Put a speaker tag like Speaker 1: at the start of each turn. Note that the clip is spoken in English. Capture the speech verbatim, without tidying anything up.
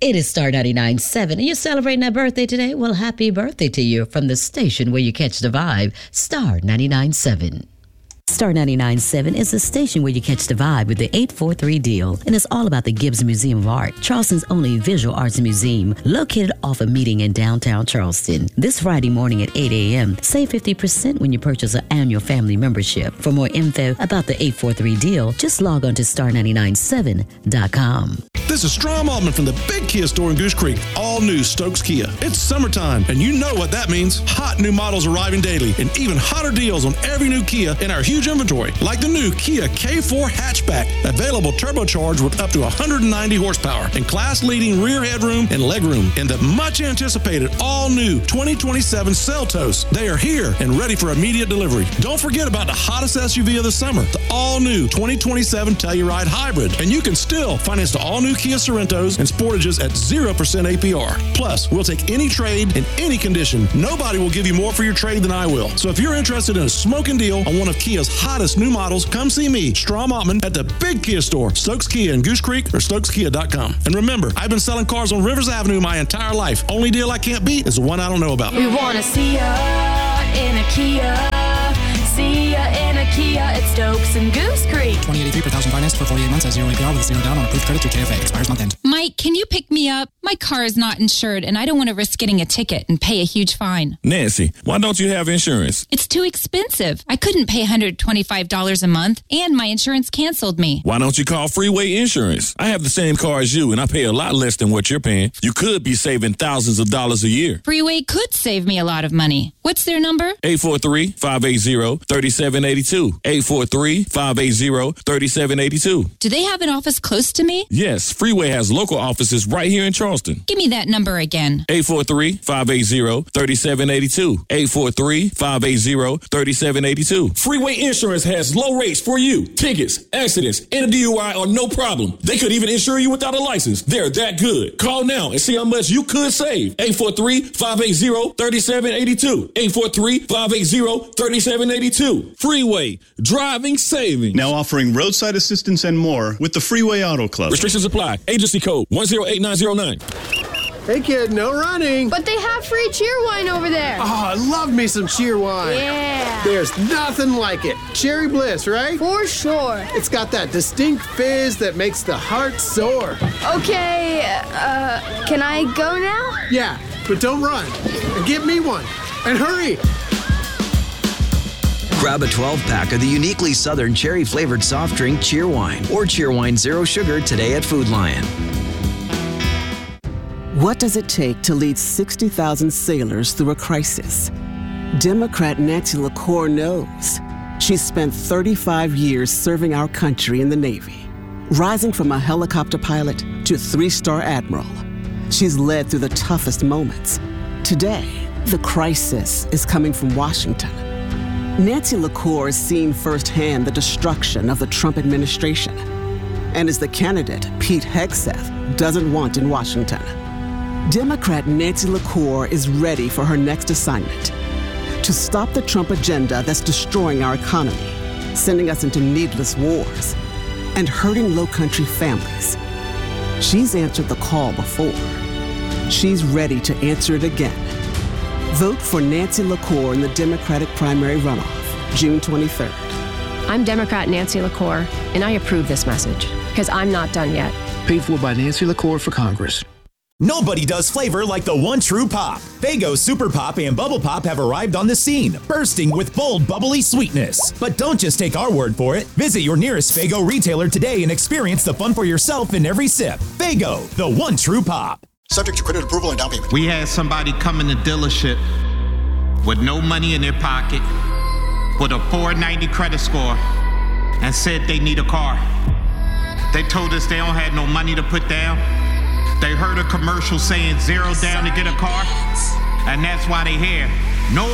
Speaker 1: It is Star ninety-nine point seven, and you're celebrating that birthday today? Well, happy birthday to you from the station where you catch the vibe, Star ninety-nine point seven. Star ninety-nine point seven is the station where you catch the vibe with the eight four three deal, and it's all about the Gibbs Museum of Art, Charleston's only visual arts museum, located off a meeting in downtown Charleston. This Friday morning at eight a.m., save fifty percent when you purchase an annual family membership. For more info about the eight four three deal, just log on to star ninety-nine seven dot com.
Speaker 2: This is Strom Altman from the Big Kia store in Goose Creek. All new Stokes Kia. It's summertime, and you know what that means. Hot new models arriving daily, and even hotter deals on every new Kia in our huge inventory, like the new Kia K four hatchback, available turbocharged with up to one hundred ninety horsepower and class-leading rear headroom and legroom, and the much-anticipated all-new twenty twenty-seven Seltos. They are here and ready for immediate delivery. Don't forget about the hottest S U V of the summer, the all-new twenty twenty-seven Telluride Hybrid, and you can still finance the all-new Kia Sorrentos and Sportages at zero percent A P R. Plus, we'll take any trade in any condition. Nobody will give you more for your trade than I will. So if you're interested in a smoking deal on one of Kia's hottest new models, come see me, Strom Altman, at the Big Kia store, Stokes Kia in Goose Creek or stokes kia dot com. And remember, I've been selling cars on Rivers Avenue my entire life. Only deal I can't beat is the one I don't know about.
Speaker 3: We want to see ya in a Kia. See ya in a Kia at Stokes and Goose Creek.
Speaker 4: twenty eighty-three per thousand financed for forty-eight months at zero A P R with zero down on approved credit through J F A. Expires month end.
Speaker 5: Mike, can you pick me up? My car is not insured, and I don't want to risk getting a ticket and pay a huge fine.
Speaker 6: Nancy, why don't you have insurance?
Speaker 5: It's too expensive. I couldn't pay one hundred twenty-five dollars a month, and my insurance canceled me.
Speaker 6: Why don't you call Freeway Insurance? I have the same car as you, and I pay a lot less than what you're paying. You could be saving thousands of dollars a year.
Speaker 5: Freeway could save me a lot of money. What's their number?
Speaker 6: eight four three, five eight zero, three seven eight two. eight four three, five eight zero, three seven eight two.
Speaker 5: Do they have an office close to me?
Speaker 6: Yes, Freeway has local offices right here in Charleston.
Speaker 5: Give me that number again.
Speaker 6: eight four three, five eight zero, three seven eight two. eight four three, five eight zero, three seven eight two. Freeway Insurance has low rates for you. Tickets, accidents, and a D U I are no problem. They could even insure you without a license. They're that good. Call now and see how much you could save. eight four three, five eight zero, three seven eight two. eight four three, five eight zero, three seven eight two. Freeway, driving savings.
Speaker 7: Now offering roadside assistance and more with the Freeway Auto Club.
Speaker 6: Restrictions apply. Agency code one zero eight nine zero nine.
Speaker 8: Hey kid, no running.
Speaker 9: But they have free cheer wine over there.
Speaker 8: Oh, I love me some cheer wine.
Speaker 9: Yeah.
Speaker 8: There's nothing like it. Cherry Bliss, right?
Speaker 9: For sure.
Speaker 8: It's got that distinct fizz that makes the heart soar.
Speaker 9: Okay, uh, can I go now?
Speaker 8: Yeah, but don't run. And get me one. And hurry.
Speaker 10: Grab a twelve-pack of the uniquely Southern cherry-flavored soft drink Cheerwine or Cheerwine Zero Sugar today at Food Lion.
Speaker 11: What does it take to lead sixty thousand sailors through a crisis? Democrat Nancy LaCour knows. She's spent thirty-five years serving our country in the Navy. Rising from a helicopter pilot to three-star admiral, she's led through the toughest moments. Today, the crisis is coming from Washington. Nancy LaCour has seen firsthand the destruction of the Trump administration and is the candidate Pete Hegseth doesn't want in Washington. Democrat Nancy LaCour is ready for her next assignment: to stop the Trump agenda that's destroying our economy, sending us into needless wars, and hurting low-country families. She's answered the call before. She's ready to answer it again. Vote for Nancy LaCour in the Democratic primary runoff, June twenty-third.
Speaker 12: I'm Democrat Nancy LaCour, and I approve this message, because I'm not done yet.
Speaker 13: Paid for by Nancy LaCour for Congress.
Speaker 14: Nobody does flavor like the one true pop. Faygo Super Pop and Bubble Pop have arrived on the scene, bursting with bold, bubbly sweetness. But don't just take our word for it. Visit your nearest Faygo retailer today and experience the fun for yourself in every sip. Faygo, the one true pop.
Speaker 15: Subject to credit approval and down payment.
Speaker 16: We had somebody come in the dealership with no money in their pocket, with a four ninety credit score, and said they need a car. They told us they don't have no money to put down. They heard a commercial saying zero down to get a car, and that's why they here.